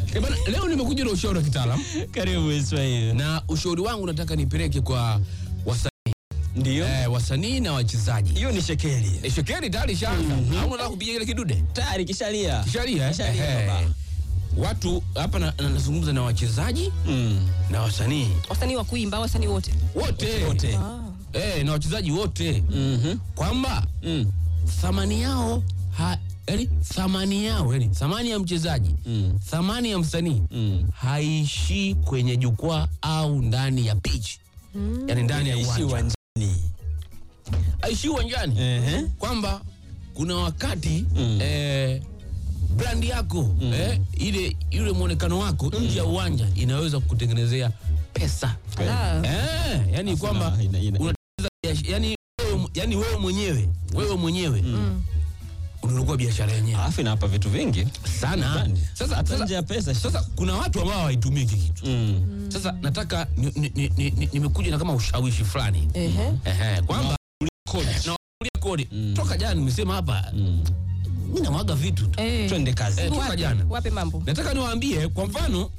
Bana, leo nimekuja na ushauri wa kitaalamu. Karibu Ismail. Na ushauri wangu nataka nipeleke kwa wasanii. Ndio. Wasanii na wachezaji. Hiyo ni shekeli. Shekeli tayari shaanza. Au unataka kupiga ile kidude? Tayari kishalia. Kishalia baba. Watu hapa nazungumza na wachezaji na wasanii. Wasanii wa kuimba, wasanii wote. Wote. Na wachezaji wote. Kwamba thamani yao thamani ya mchezaji, thamani ya msanii haishi kwenye jukwaa au ndani ya pitch. Yaani ndani ya uwanja. Haishi uwanjani. Kwamba kuna wakati brand yako ile muonekano wako nje ya uwanja inaweza kukutengenezea pesa. Yani kwamba yani wewe mwenyewe unakuwa biashara yenyewe. Alafu inapa vitu vingi sana. Sasa nje ya pesa. Sasa kuna watu ambao hawaitumii kitu. Sasa nataka nimekuja na kama ushawishi fulani. Kwamba kodi. Toka jana nimesema hapa. Mimi namwaga vitu tu. Twende kazi. Toka jana. Wape mambo. Nataka niwaambie kwa mfano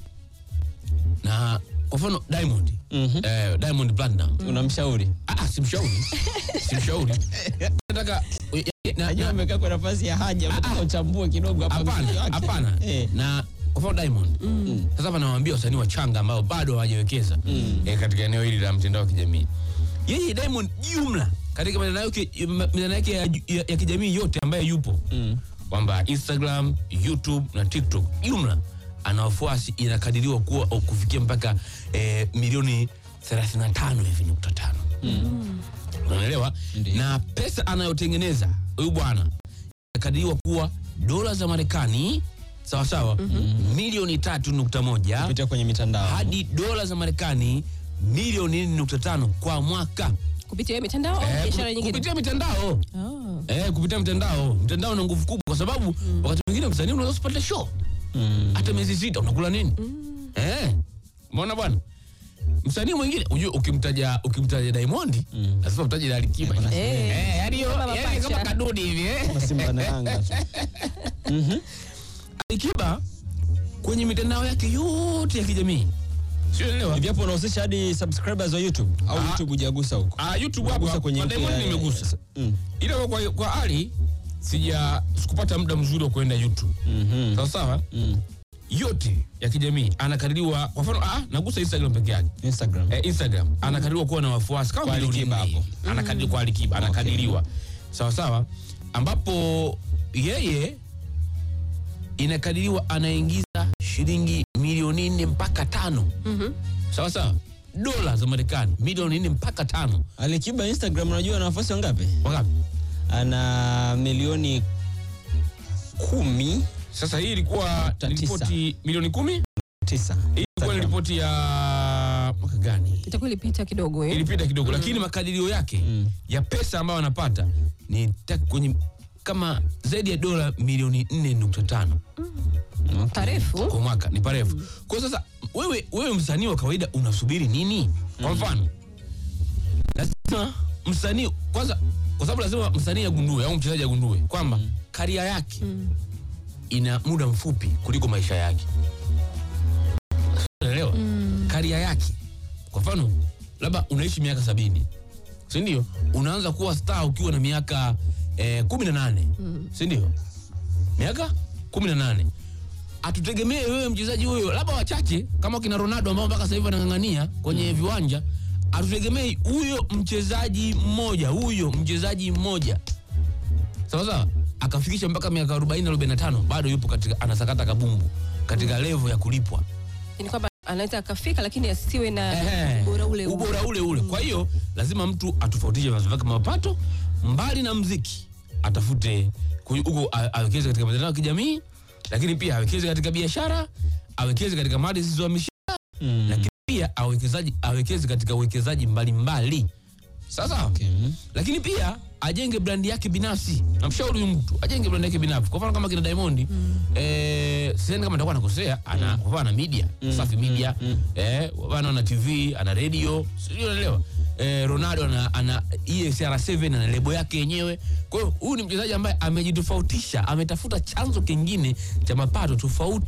Diamond. Diamond Platinum. Unamshauri? Simshauri. Nataka najua amekaa kwa nafasi ya haja, nataka uchambue kidogo hapa. Hapana. Na kwa mfano Diamond. Sasa hapa nawaambia wasanii wachanga ambao bado hawajawekeza katika eneo hili la mtandao wa kijamii. Yeye Diamond jumla katika mitandao yake ya kijamii yote ambayo yupo, kwamba Instagram, YouTube na TikTok, jumla ana wafuasi inakadiriwa kuwa kufikia mpaka milioni 35.5. Unaelewa? Na pesa anayotengeneza huyu bwana inakadiriwa kuwa dola za Marekani sawa milioni 3.1 kupitia kwenye mitandao hadi dola za Marekani milioni 4.5 kwa mwaka. Kupitia mitandao au biashara nyingine? Kupitia mitandao. Kupitia mitandao. Mtandao una nguvu kubwa kwa sababu wakati mwingine msanii unaweza kupata show. Hata miezi 6 unakula nini? Umeona bwana? Msanii mwingine unajua ukimtaja Diamond, lazima utaje Alikiba. Yani kama kadudi hivi Simba na Yanga. Alikiba kwenye mitandao yake yote ya kijamii. Sielewa. Hivi hapo unahusisha hadi subscribers wa YouTube au YouTube hujagusa huko? YouTube hapo kwenye Diamond nimegusa. Ila kwa Ali sikupata muda mzuri wa kwenda YouTube. Sawa? Yote ya kijamii anakadiriwa, kwa mfano nagusa Instagram peke yake. Instagram anakadiriwa kuwa na wafuasi kama milioni hapo. Anakadiriwa kwa Alikiba, anakadiriwa. Sawa, ambapo yeye inakadiriwa anaingiza shilingi milioni 4 mpaka 5. Sawa. Dola za Marekani milioni 4 mpaka 5. Alikiba Instagram unajua ana wafuasi wangapi? Ana milioni 10. Sasa hii ilikuwa ripoti milioni 10? 9. Hii ilikuwa ripoti ya mwaka gani? Itakuwa ilipita kidogo Ilipita kidogo, lakini makadirio yake ya pesa ambayo anapata ni kwenye kama zaidi ya dola milioni 4.5. Parefu kwa mwaka, ni parefu. Kwa sasa wewe msanii wa kawaida unasubiri nini? Kwa mfano lazima msanii kwanza, kwa sababu lazima msanii agundue au mchezaji agundue kwamba career yake ina muda mfupi kuliko maisha yake. Unaelewa? Career yake. Kwa mfano, labda unaishi miaka 70. Si ndio? Unaanza kuwa star ukiwa na miaka 18. Si ndio? Miaka 18. Atutegemee wewe mchezaji huyo, labda wachache kama kina Ronaldo ambao mpaka sasa hivi anang'ang'ania kwenye viwanja, atutegemee huyo mchezaji mmoja. Sawa? Akafikisha mpaka miaka 40 45 bado yupo katika anasakata kabumbu katika level ya kulipwa. Ni kwamba anaweza akafika lakini asiwe na ubora ule. Kwa hiyo lazima mtu atofautishe vyanzo vyake mapato, mbali na muziki atafute huko, awekeze katika mitandao ya kijamii, lakini pia awekeze katika biashara, awekeze katika mali zisizohamishika, lakini pia awekeze katika uwekezaji mbalimbali. Sasa lakini pia ajenge brand yake binafsi. Namshauri mtu ajenge brand yake binafsi. Kwa mfano kama kina Diamond, sasa kama nitakuwa nakosea, ana media, Safi Media, ana TV, ana radio, sio, unaelewa? Ronaldo ana ESR7 ana lebo yake yenyewe. Kwa hiyo huyu ni mchezaji ambaye amejitofautisha, ametafuta chanzo kingine cha mapato tofauti